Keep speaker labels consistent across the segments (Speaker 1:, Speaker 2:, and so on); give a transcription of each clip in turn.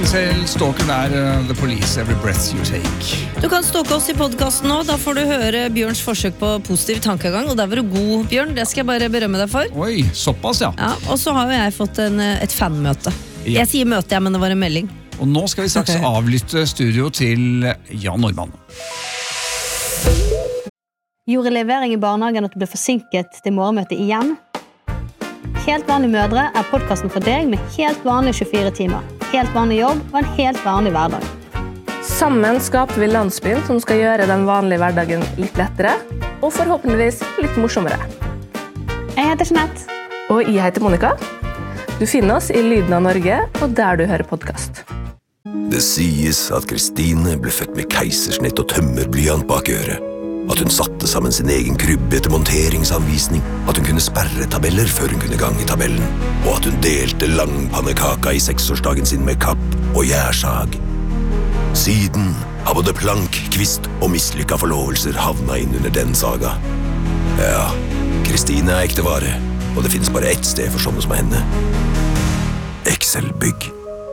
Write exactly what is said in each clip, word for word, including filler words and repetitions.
Speaker 1: selv, stalker der, uh, The Police, Every Breath You Take.
Speaker 2: Du kan stalke oss i podcasten nå, da får du høre Bjørns forsøk på positiv tankegang, og der var du god, Bjørn, det skal jeg bare berømme deg for.
Speaker 1: Oi, såpass ja.
Speaker 2: Ja, og så har jo jeg fått en, et fanmøte. Ja. Jeg sier møte, ja, men det var en melding.
Speaker 1: Og nå skal vi straks avlytte studio til Jan Normann.
Speaker 3: Gjorde levering i barnehagen at du ble forsinket til morgenmøte igjen? Helt vanlige mødre er podcasten for deg med helt vanlige tjuefire timer. Helt vanlig jobb og en helt vanlig hverdag.
Speaker 4: Sammen skaper vi landsbyen som skal gjøre den vanlige hverdagen litt lettere, og forhåpentligvis litt morsommere.
Speaker 3: Jeg heter Jeanette.
Speaker 4: Og jeg heter Monica. Du finner oss i Lyden av Norge, og der du hører podcast.
Speaker 5: Det sies at Kristine ble født med keisersnitt og tømmerblyant bak øret. At hun satte sammen sin egen krybbe etter monteringsanvisning, at hun kunne sperre tabeller før hun kunne gange tabellen, og at hun delte langpannekaka i seksårsdagen sin med kapp og gjærsag. Siden har både plank, kvist og mislykka forlovelser havna inn under den saga. Ja, Kristine er ekte vare, og det finnes bare ett sted for sånne som henne. Excel-bygg.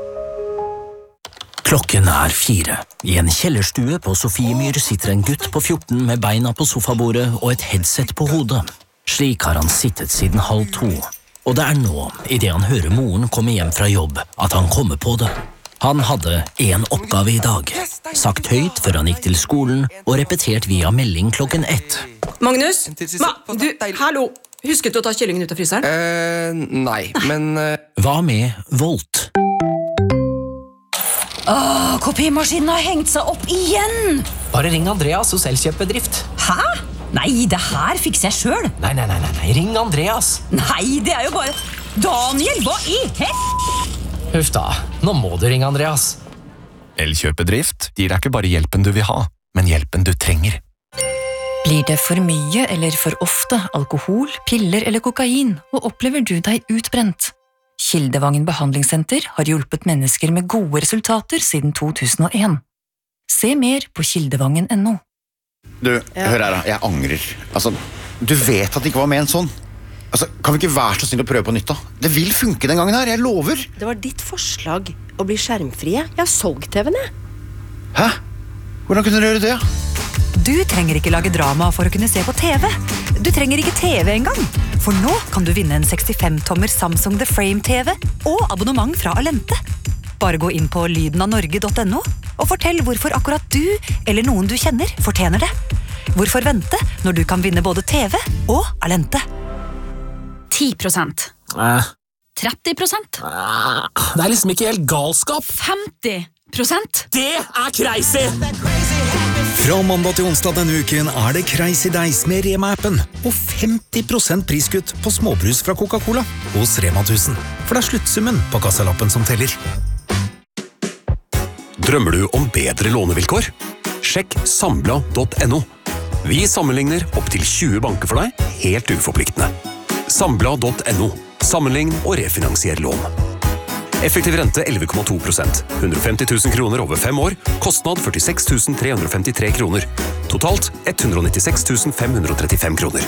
Speaker 6: Klokken er fire. I en kjellerstue på Sofiemyr sitter en gutt på fjorten med beina på sofabordet og et headset på hodet. Slik har han sittet siden halv to. Og det er nå, i det han hører moren komme hjem fra jobb, at han kommer på det. Han hadde en oppgave i dag. Sagt høyt før han gikk til skolen, og repetert via melding klokken ett.
Speaker 7: Magnus? Ma, du, hallo! Husket du å ta kyllingen ut av fryseren?
Speaker 8: Eh, nei, men... Uh...
Speaker 6: Hva med Volt?
Speaker 9: Åh, kopimaskinen har hengt seg opp igjen!
Speaker 10: Bare ring Andreas hos Elkjøpbedrift.
Speaker 9: Hæ? Nei, det her fikser jeg selv.
Speaker 10: Nei, nei, nei, nei, ring Andreas.
Speaker 9: Nei, det er jo bare... Daniel, hva i hel...
Speaker 10: Huff da, nå må du ringe Andreas.
Speaker 11: Elkjøpbedrift gir deg ikke bare hjelpen du vil ha, men hjelpen du trenger.
Speaker 12: Blir det for mye eller for ofte alkohol, piller eller kokain, og opplever du deg utbrent? Kildevangen behandlingssenter har hjulpet mennesker med gode resultater siden to tusen og en. Se mer på kildevangen punktum no.
Speaker 13: Du, ja. Hør her da, jeg angrer. Altså, du vet at det ikke var med en sånn. Altså, kan vi ikke være så snill å prøve på nytt da? Det vil funke den gangen her, jeg lover.
Speaker 7: Det var ditt forslag å bli skjermfrie. Jeg har solgt T V-en, jeg.
Speaker 13: Hæ? Hvordan kunne du gjøre det?
Speaker 12: Du trenger ikke lage drama for å kunne se på T V. Du trenger ikke T V engang. For nå kan du vinne en sekstifem tommer Samsung The Frame T V og abonnement fra Alente. Bare gå inn på lyden av norge punktum no og fortell hvorfor akkurat du eller noen du kjenner fortjener det. Hvorfor vente når du kan vinne både T V og Alente?
Speaker 9: ti prosent.
Speaker 10: Eh.
Speaker 9: tretti prosent.
Speaker 10: Eh. Det er liksom ikke helt galskap.
Speaker 9: femti prosent.
Speaker 10: Det er crazy!
Speaker 14: Fra mandag til onsdag denne uken er det Crazy Days med Rema-appen og femti prosent priskutt på småbrus fra Coca-Cola hos Rema tusen. For det er sluttsummen på kassalappen som teller.
Speaker 11: Drømmer du om bedre lånevilkår? Sjekk sambla punktum no. Vi sammenligner opp til tjue banker for deg, helt uforpliktende. sambla punktum no. Sammenlign og refinansier lån. Effektiv rente elleve komma to prosent. hundre og femti tusen kroner over fem år. Kostnad førtiseks tusen tre hundre og femtitre kroner. Totalt ett hundre og nittiseks tusen fem hundre og trettifem kroner.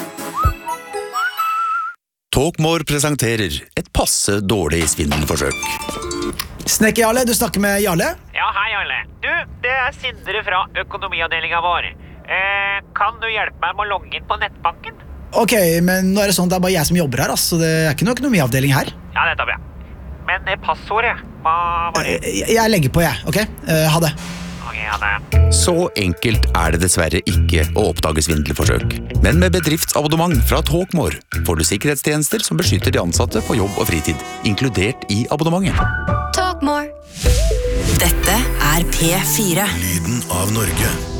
Speaker 13: Talkmore presenterer et passe dårlig svindelforsøk.
Speaker 15: Snekker Jarle, du snakker med Jarle?
Speaker 16: Ja, hei Jarle. Du, det er Sindre fra økonomiavdelingen vår. Eh, kan du hjelpe meg med å logge inn på nettbanken?
Speaker 15: Ok, men nå er det sånn at det er bare jeg som jobber her, altså. Det er ikke noe økonomiavdeling her.
Speaker 16: Ja, det tar vi. Men det passordet, hva var det?
Speaker 15: Jeg, jeg legger på, jeg, ok? Uh, ha det.
Speaker 16: Ok, ha det.
Speaker 13: Så enkelt er det dessverre ikke å oppdage svindelforsøk. Men med bedriftsabonnement fra Talkmore får du sikkerhetstjenester som beskytter de ansatte på jobb og fritid, inkludert i abonnementet.
Speaker 12: Talkmore. Dette er P fire.
Speaker 5: Lyden av Norge.